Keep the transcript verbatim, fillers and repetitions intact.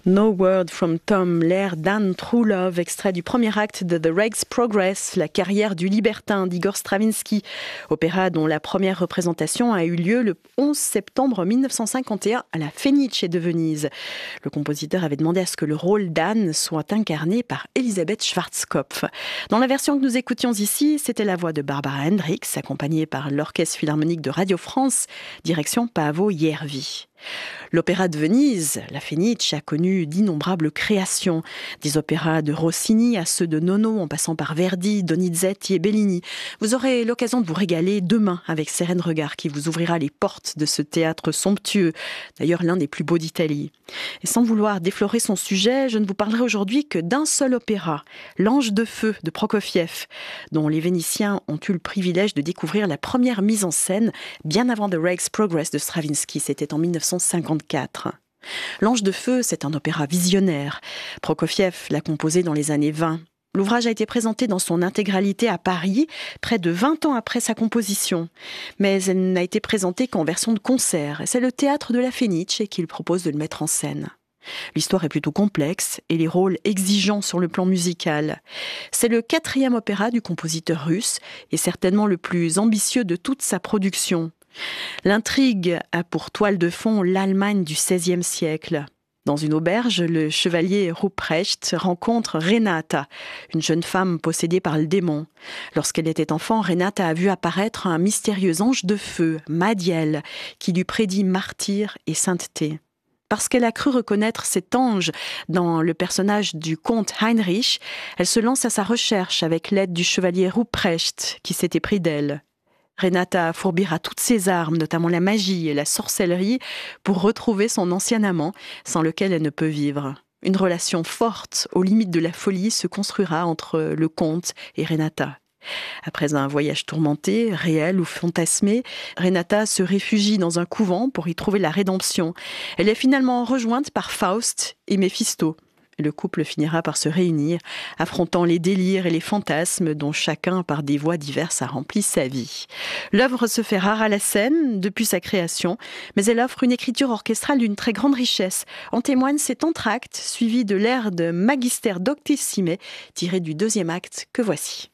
No Word from Tom, l'air d'Anne True Love, extrait du premier acte de The Rake's Progress, la carrière du libertin d'Igor Stravinsky, opéra dont la première représentation a eu lieu le onze septembre mille neuf cent cinquante et un à la Fenice de Venise. Le compositeur avait demandé à ce que le rôle d'Anne soit incarné par Elisabeth Schwarzkopf. Dans la version que nous écoutions ici, c'était la voix de Barbara Hendricks, accompagnée par l'Orchestre Philharmonique de Radio France, direction Paavo Järvi. L'Opéra de Venise, la Fenice, a connu d'innombrables créations. Des opéras de Rossini à ceux de Nono, en passant par Verdi, Donizetti et Bellini. Vous aurez l'occasion de vous régaler demain avec Sérène Regard qui vous ouvrira les portes de ce théâtre somptueux, d'ailleurs l'un des plus beaux d'Italie. Et sans vouloir déflorer son sujet, je ne vous parlerai aujourd'hui que d'un seul opéra, L'Ange de feu de Prokofiev, dont les Vénitiens ont eu le privilège de découvrir la première mise en scène bien avant The Rake's Progress de Stravinsky, c'était en mille neuf cent cinquante-quatre. L'Ange de feu, c'est un opéra visionnaire. Prokofiev l'a composé dans les années vingt. L'ouvrage a été présenté dans son intégralité à Paris, près de vingt ans après sa composition. Mais elle n'a été présentée qu'en version de concert. C'est le théâtre de la Fenice qui propose de le mettre en scène. L'histoire est plutôt complexe et les rôles exigeants sur le plan musical. C'est le quatrième opéra du compositeur russe et certainement le plus ambitieux de toute sa production. L'intrigue a pour toile de fond l'Allemagne du seizième siècle. Dans une auberge, le chevalier Ruprecht rencontre Renata, une jeune femme possédée par le démon. Lorsqu'elle était enfant, Renata a vu apparaître un mystérieux ange de feu, Madiel, qui lui prédit martyre et sainteté. Parce qu'elle a cru reconnaître cet ange dans le personnage du comte Heinrich, elle se lance à sa recherche avec l'aide du chevalier Ruprecht, qui s'était pris d'elle. Renata fourbira toutes ses armes, notamment la magie et la sorcellerie, pour retrouver son ancien amant, sans lequel elle ne peut vivre. Une relation forte, aux limites de la folie, se construira entre le comte et Renata. Après un voyage tourmenté, réel ou fantasmé, Renata se réfugie dans un couvent pour y trouver la rédemption. Elle est finalement rejointe par Faust et Méphisto. Le couple finira par se réunir, affrontant les délires et les fantasmes dont chacun, par des voies diverses, a rempli sa vie. L'œuvre se fait rare à la scène depuis sa création, mais elle offre une écriture orchestrale d'une très grande richesse. En témoignent cet entr'acte, suivi de l'air de Magister Doctissime, tiré du deuxième acte que voici.